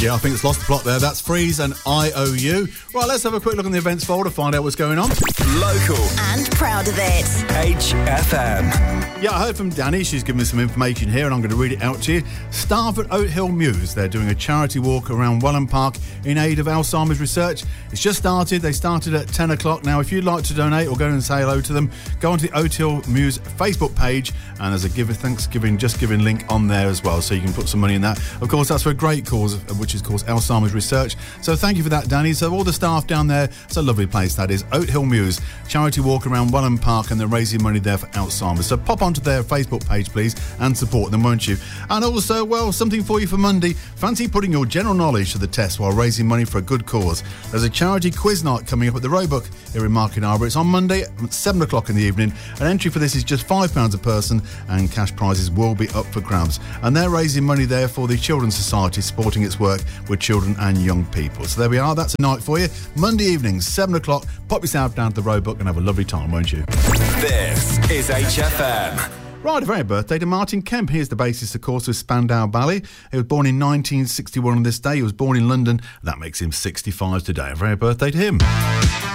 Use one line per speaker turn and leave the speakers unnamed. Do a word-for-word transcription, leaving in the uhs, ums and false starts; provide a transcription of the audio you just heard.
Yeah, I think it's lost the plot there. That's Freeze and I O U. Right, let's have a quick look on the events folder, find out what's going on.
Local.
And proud of it.
H F M.
Yeah, I heard from Danny. She's given me some information here and I'm going to read it out to you. Staff at Oat Hill Muse, they're doing a charity walk around Welland Park in aid of Alzheimer's research. It's just started. They started at ten o'clock. Now, if you'd like to donate or go and say hello to them, go onto the Oat Hill Muse Facebook page and there's a give a Thanksgiving, Just Giving link on there as well, so you can put some money in that. Of course, that's for a great cause, which is called Alzheimer's research. So thank you for that, Danny. So all the staff down there, it's a lovely place that is. Oat Hill Muse, charity walk around Welland Park, and they're raising money there for Alzheimer's. So pop onto their Facebook page, please, and support them, won't you? And also, well, something for you for Monday. Fancy putting your general knowledge to the test while raising money for a good cause. There's a charity quiz night coming up at the Roebuck here in Market Harbour. It's on Monday at seven o'clock in the evening. An entry for this is just five pounds a person, and cash prizes will be up for grabs. And they're raising money there for the Children's Society, supporting its work with children and young people. So there we are. That's a night for you. Monday evening, seven o'clock. Pop yourself down to the Roebuck and have a lovely time, won't you?
This is H F M.
Right, a very birthday to Martin Kemp. He is the bassist, of course, with Spandau Ballet. He was born in nineteen sixty-one on this day. He was born in London. That makes him sixty-five today. A very birthday to him.